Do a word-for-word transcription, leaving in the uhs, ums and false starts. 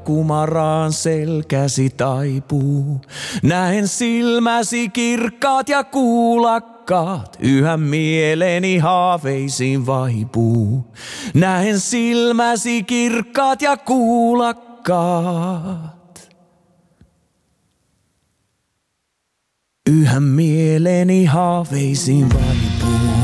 kumaraan selkäsi taipuu. Näen silmäsi kirkkaat ja kuulakkaat, yhä mieleni haaveisiin vaipuu. Näen silmäsi kirkkaat ja kuulakkaat, yhä mieleni haaveisiin vaipuu.